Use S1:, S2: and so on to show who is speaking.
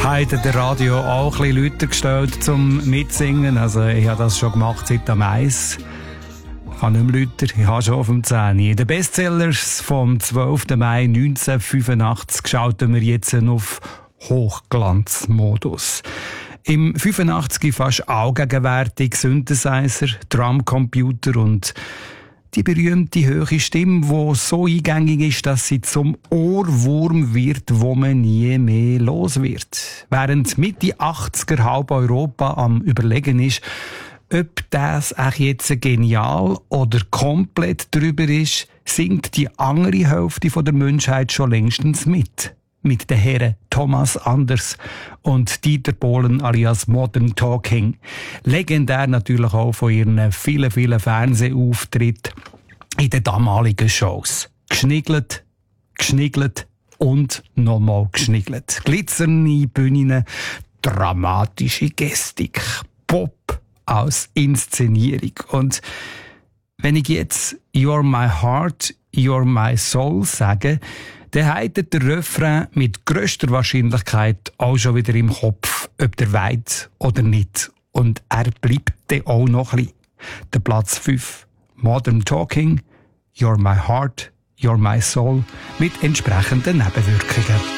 S1: Heute der Radio auch ein bisschen lauter gestellt zum Mitsingen. Also ich habe das schon gemacht seit am 1. Ich habe nicht mehr lauter, ich habe schon vom 10. Den Bestsellers vom 12. Mai 1985 schalten wir jetzt auf Hochglanzmodus. Im 85 fast allgegenwärtig Synthesizer, Drumcomputer und die berühmte hohe Stimme, die so eingängig ist, dass sie zum Ohrwurm wird, wo man nie mehr los wird. Während Mitte 80er halb Europa am Überlegen ist, ob das auch jetzt genial oder komplett drüber ist, singt die andere Hälfte der Menschheit schon längstens mit. Mit den Herren Thomas Anders und Dieter Bohlen alias Modern Talking. Legendär natürlich auch von ihren vielen Fernsehauftritten in den damaligen Shows. Geschniggelt, geschniggelt und nochmal geschniggelt. Glitzernde Bühnen, dramatische Gestik, Pop als Inszenierung. Und wenn ich jetzt You're my heart, you're my soul sage, dann hat der Refrain mit grösster Wahrscheinlichkeit auch schon wieder im Kopf, ob der weit oder nicht. Und er bleibt dann auch noch ein bisschen. Der Platz 5, Modern Talking, You're my heart, you're my soul, mit entsprechenden Nebenwirkungen.